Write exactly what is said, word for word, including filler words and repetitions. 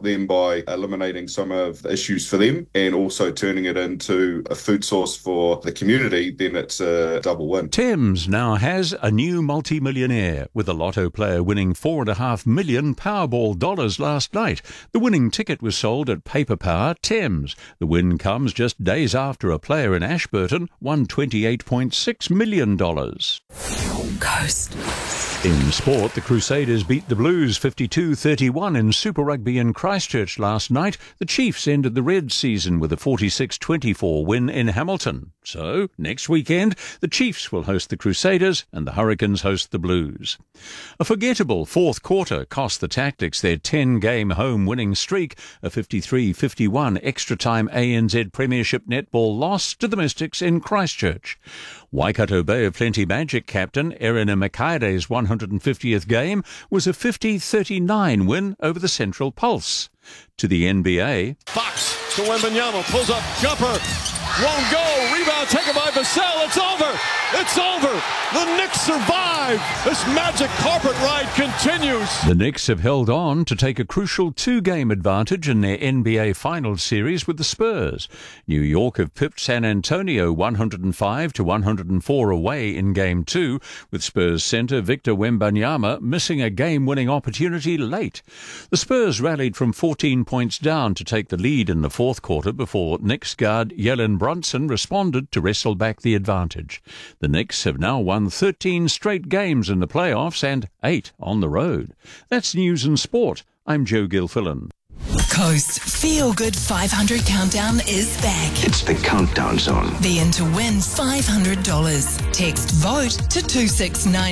them by eliminating some of the issues for them and also turning it into a food source for the community, then it's a double win. Thames now has a new multi-millionaire, with a lotto player winning four and a half million Powerball dollars last night. The winning ticket was sold at Paper Power Thames. The win comes just days after a player in Ashburton won twenty-eight point six million dollars. Coast. In sport, the Crusaders beat the Blues fifty-two thirty-one in Super Rugby in Christchurch last night. The Chiefs ended the Reds season with a forty-six twenty-four win in Hamilton. So, next weekend, the Chiefs will host the Crusaders and the Hurricanes host the Blues. A forgettable fourth quarter cost the Tactics their ten-game home winning streak, a fifty-three fifty-one extra-time A N Z Premiership netball loss to the Mystics in Christchurch. Waikato Bay of Plenty Magic captain Erina Makaide's one hundred fiftieth game was a fifty thirty-nine win over the Central Pulse. To the N B A, Fox to Wembanyama, pulls up, jumper, won't go, rebound taken by Vassell, it's over, it's over, the Knicks survive, this magic carpet ride continues. The Knicks have held on to take a crucial two-game advantage in their N B A Finals series with the Spurs. New York have pipped San Antonio one hundred five to one hundred four away in Game two, with Spurs centre Victor Wembanyama missing a game-winning opportunity late. The Spurs rallied from fourteen points down to take the lead in the fourth quarter before Knicks guard Jalen Brunson responded to wrestle back the advantage. The Knicks have now won thirteen straight games in the playoffs and eight on the road. That's news and sport. I'm Joe Gilfillan. Coast Feel Good five hundred Countdown is back. It's the Countdown Zone. Be in to win five hundred dollars. Text VOTE to two six nine